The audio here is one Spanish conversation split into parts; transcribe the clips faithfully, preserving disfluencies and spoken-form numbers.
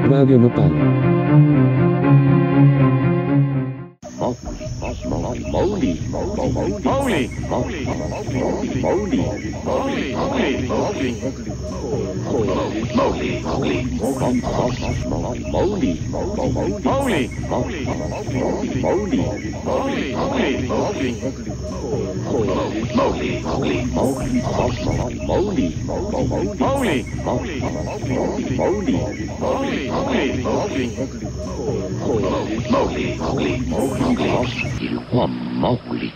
Radio Nopal. Mowgli, Mowgli, Mowgli, Mowgli, Mowgli, Mowgli, Mowgli, Mowgli, Mowgli, Mowgli.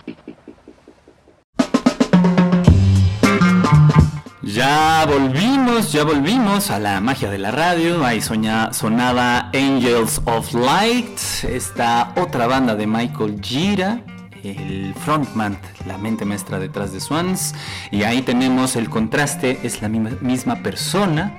Ya volvimos, ya volvimos a la magia de la radio. Ahí soña, sonaba Angels of Light, esta otra banda de Michael Gira, el frontman, la mente maestra detrás de Swans. Y ahí tenemos el contraste, es la misma, misma persona.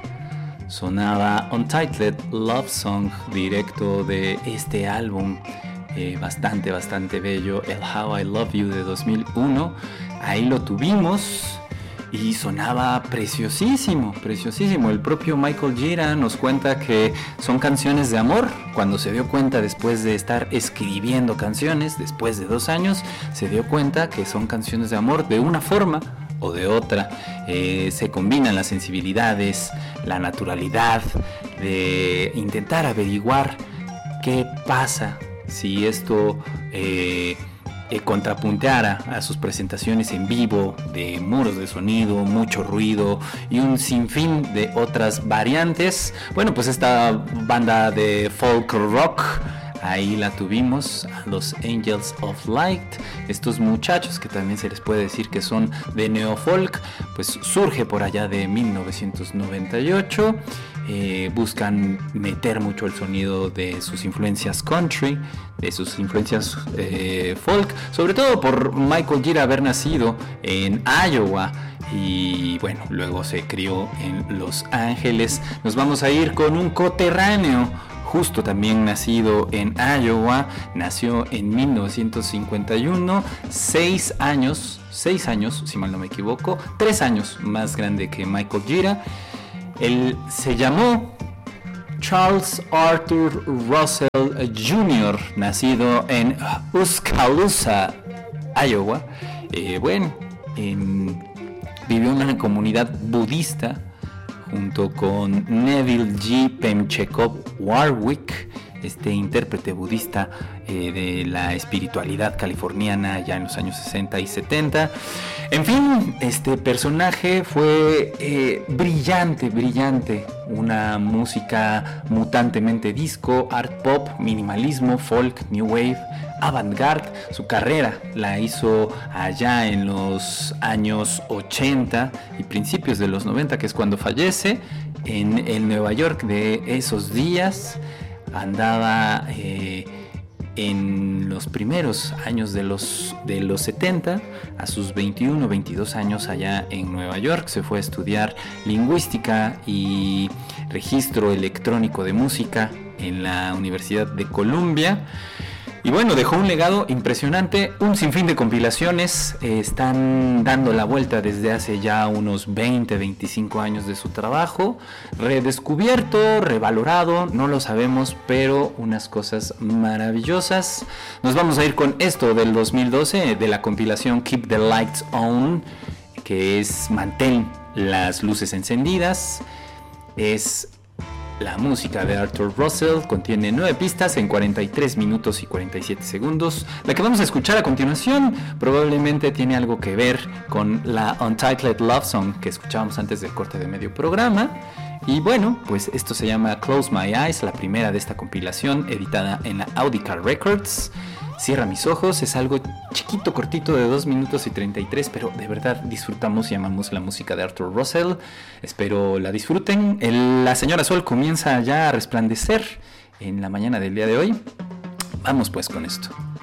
Sonaba Untitled Love Song, directo de este álbum eh, bastante, bastante bello, el How I Love You de dos mil uno. Ahí lo tuvimos y sonaba preciosísimo, preciosísimo. El propio Michael Gira nos cuenta que son canciones de amor. Cuando se dio cuenta, después de estar escribiendo canciones, después de dos años, se dio cuenta que son canciones de amor de una forma o de otra. Eh, se combinan las sensibilidades, la naturalidad, de intentar averiguar qué pasa si esto eh, eh, contrapunteara a sus presentaciones en vivo, de muros de sonido, mucho ruido y un sinfín de otras variantes. Bueno, pues esta banda de folk rock, ahí la tuvimos, a los Angels of Light. Estos muchachos que también se les puede decir que son de neofolk, pues surge por allá de mil novecientos noventa y ocho. Eh, buscan meter mucho el sonido de sus influencias country, de sus influencias eh, folk, sobre todo por Michael Gira haber nacido en Iowa y bueno, luego se crió en Los Ángeles. Nos vamos a ir con un coterráneo, justo también nacido en Iowa, nació en mil novecientos cincuenta y uno, seis años, seis años, si mal no me equivoco, tres años más grande que Michael Gira. Él se llamó Charles Arthur Russell junior, nacido en Oskaloosa, Iowa. Eh, bueno, en, vivió en una comunidad budista junto con Neville G. Pemchekov Warwick, este intérprete budista eh, de la espiritualidad californiana ya en los años sesenta y setenta. En fin, este personaje fue eh, brillante, brillante. Una música mutantemente disco, art pop, minimalismo, folk, new wave, avant-garde. Su carrera la hizo allá en los años ochenta y principios de los noventa, que es cuando fallece, en el Nueva York de esos días. Andaba eh, en los primeros años de los, de los setenta, a sus veintiuno, veintidós años allá en Nueva York, se fue a estudiar lingüística y registro electrónico de música en la Universidad de Columbia. Y bueno, dejó un legado impresionante, un sinfín de compilaciones, eh, están dando la vuelta desde hace ya unos veinte, veinticinco años de su trabajo, redescubierto, revalorado, no lo sabemos, pero unas cosas maravillosas. Nos vamos a ir con esto del dos mil doce, de la compilación Keep the Lights On, que es mantén las luces encendidas. Es la música de Arthur Russell, contiene nueve pistas en cuarenta y tres minutos y cuarenta y siete segundos. La que vamos a escuchar a continuación probablemente tiene algo que ver con la Untitled Love Song que escuchábamos antes del corte de medio programa. Y bueno, pues esto se llama Close My Eyes, la primera de esta compilación editada en la Audica Records. Cierra mis ojos, es algo chiquito, cortito, de dos minutos y treinta y tres, pero de verdad disfrutamos y amamos la música de Arthur Russell. Espero la disfruten. El, la señora Sol comienza ya a resplandecer en la mañana del día de hoy. Vamos pues con esto.